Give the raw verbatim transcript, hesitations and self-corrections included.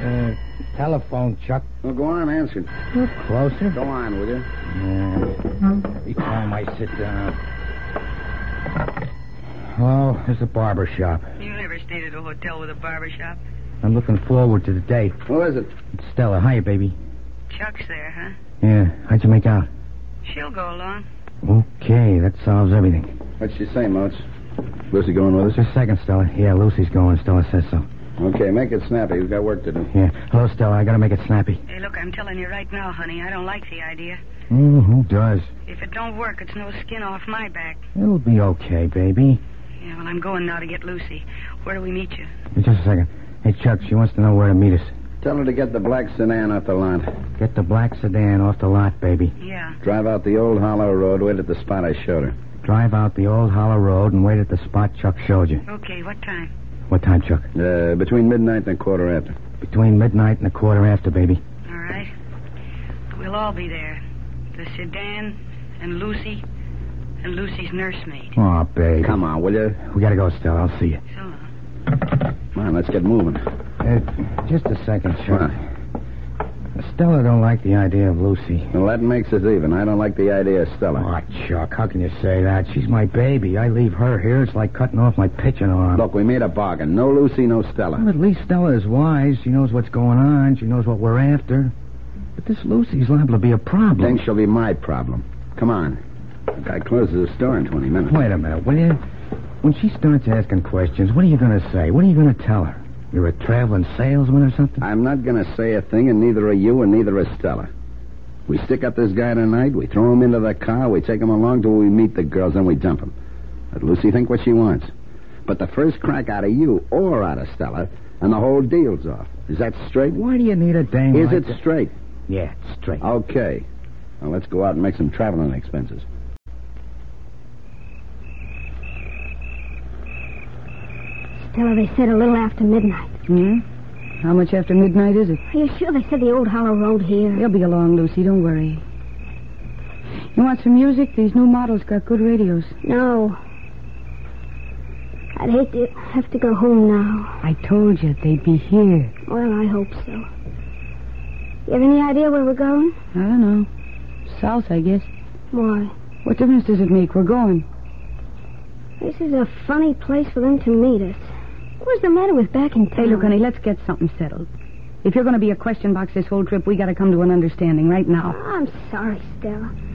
Uh, telephone, Chuck. Well, go on, answer it. Look closer. Go on, will you? Yeah. Be calm, I sit down. Hello, it's the barber shop. You never stayed at a hotel with a barber shop? I'm looking forward to the date. Who is it? It's Stella. Hiya, baby. Chuck's there, huh? Yeah, how'd you make out? She'll go along. Okay, that solves everything. What'd she say, Moats? Lucy going with us? Just a second, Stella. Yeah, Lucy's going. Stella says so. Okay, make it snappy. We've got work to do. Yeah. Hello, Stella. I gotta make it snappy. Hey, look, I'm telling you right now, honey, I don't like the idea. Oh, who does? If it don't work, it's no skin off my back. It'll be okay, baby. Yeah, well, I'm going now to get Lucy. Where do we meet you? Just a second. Hey, Chuck, she wants to know where to meet us. Tell her to get the black sedan off the lot. Get the black sedan off the lot, baby. Yeah. Drive out the old hollow road, wait at the spot I showed her. Drive out the old hollow road and wait at the spot Chuck showed you. Okay, what time? What time, Chuck? Uh, between midnight and a quarter after. Between midnight and a quarter after, baby. All right. We'll all be there. The sedan and Lucy and Lucy's nursemaid. Oh, baby. Come on, will you? We gotta go, Stella. I'll see you. So long. Come on, let's get moving. Uh, just a second, Chuck. What? Stella don't like the idea of Lucy. Well, that makes us even. I don't like the idea of Stella. Oh, Chuck, how can you say that? She's my baby. I leave her here. It's like cutting off my pitching arm. Look, we made a bargain. No Lucy, no Stella. Well, at least Stella is wise. She knows what's going on. She knows what we're after. But this Lucy's liable to be a problem. Then she'll be my problem. Come on. The guy closes the store in twenty minutes. Wait a minute, will you? When she starts asking questions, what are you going to say? What are you going to tell her? You're a traveling salesman or something? I'm not going to say a thing, and neither are you, and neither is Stella. We stick up this guy tonight, we throw him into the car, we take him along till we meet the girls, then we dump him. Let Lucy think what she wants. But the first crack out of you or out of Stella, and the whole deal's off. Is that straight? Why do you need a dame Is like it that? straight? Yeah, it's straight. Okay. Now let's go out and make some traveling expenses. Stella, they said a little after midnight. Hmm? How much after midnight is it? Are you sure they said the old hollow road here? They'll be along, Lucy. Don't worry. You want some music? These new models got good radios. No. I'd hate to have to go home now. I told you they'd be here. Well, I hope so. You have any idea where we're going? I don't know. South, I guess. Why? What difference does it make? We're going. This is a funny place for them to meet us. What's the matter with back in town? Hey, look, honey, let's get something settled. If you're going to be a question box this whole trip, we got to come to an understanding right now. Oh, I'm sorry, Stella.